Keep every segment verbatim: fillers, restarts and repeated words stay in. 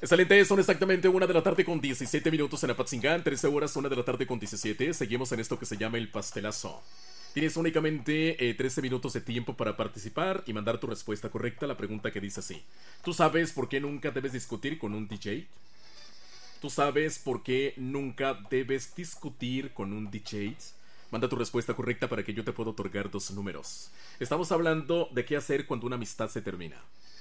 Excelente, son exactamente una de la tarde con diecisiete minutos en Apatzingán, trece horas, una de la tarde con diecisiete. Seguimos en esto que se llama el pastelazo. Tienes únicamente eh, trece minutos de tiempo para participar y mandar tu respuesta correcta a la pregunta que dice así. ¿Tú sabes por qué nunca debes discutir con un D J? ¿Tú sabes por qué nunca debes discutir con un D J? Manda tu respuesta correcta para que yo te pueda otorgar dos números. Estamos hablando de qué hacer cuando una amistad se termina.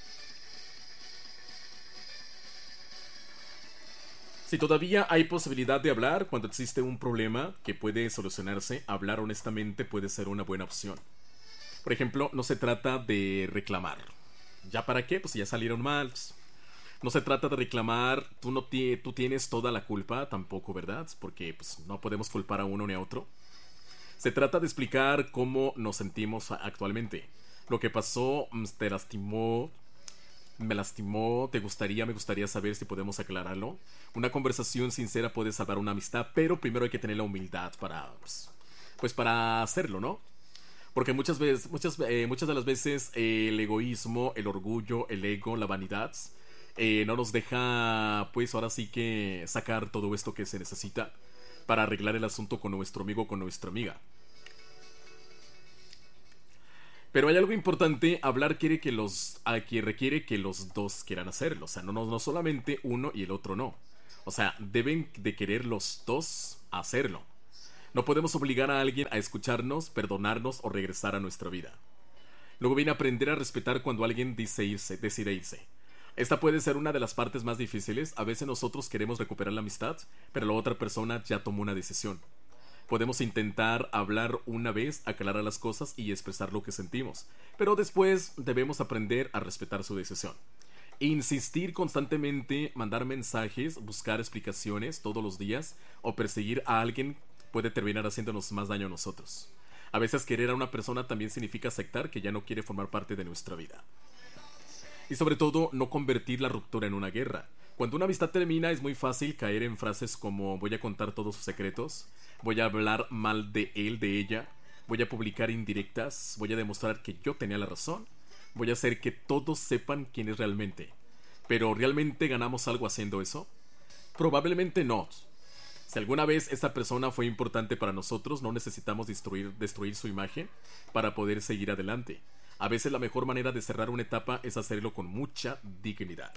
Si todavía hay posibilidad de hablar cuando existe un problema que puede solucionarse, hablar honestamente puede ser una buena opción. Por ejemplo, no se trata de reclamar. ¿Ya para qué? Pues ya salieron mal. No se trata de reclamar, tú, no ti- tú tienes toda la culpa, tampoco, ¿verdad? Porque pues, no podemos culpar a uno ni a otro. Se trata de explicar cómo nos sentimos actualmente. Lo que pasó mm, te lastimó, me lastimó, te gustaría, me gustaría saber si podemos aclararlo. Una conversación sincera puede salvar una amistad, pero primero hay que tener la humildad para, pues, pues para hacerlo, ¿no? Porque muchas veces, muchas, eh, muchas de las veces eh, el egoísmo, el orgullo, el ego, la vanidad, eh, no nos deja, pues ahora sí que sacar todo esto que se necesita para arreglar el asunto con nuestro amigo o con nuestra amiga. Pero hay algo importante, hablar quiere que los, a que requiere que los dos quieran hacerlo. O sea, no, no, no solamente uno y el otro no. O sea, deben de querer los dos hacerlo. No podemos obligar a alguien a escucharnos, perdonarnos o regresar a nuestra vida. Luego viene aprender a respetar cuando alguien dice irse, decide irse. Esta puede ser una de las partes más difíciles. A veces nosotros queremos recuperar la amistad, pero la otra persona ya tomó una decisión. Podemos intentar hablar una vez, aclarar las cosas y expresar lo que sentimos, pero después debemos aprender a respetar su decisión. Insistir constantemente, mandar mensajes, buscar explicaciones todos los días o perseguir a alguien puede terminar haciéndonos más daño a nosotros. A veces querer a una persona también significa aceptar que ya no quiere formar parte de nuestra vida. Y sobre todo, no convertir la ruptura en una guerra. Cuando una amistad termina es muy fácil caer en frases como voy a contar todos sus secretos, voy a hablar mal de él, de ella, voy a publicar indirectas, voy a demostrar que yo tenía la razón, voy a hacer que todos sepan quién es realmente. ¿Pero realmente ganamos algo haciendo eso? Probablemente no. Si alguna vez esa persona fue importante para nosotros, no necesitamos destruir, destruir su imagen para poder seguir adelante. A veces la mejor manera de cerrar una etapa es hacerlo con mucha dignidad.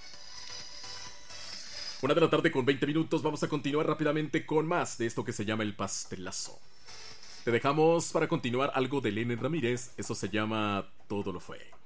Una de la tarde con veinte minutos, vamos a continuar rápidamente con más de esto que se llama el pastelazo. Te dejamos para continuar algo de Lenin Ramírez, eso se llama Todo lo fue.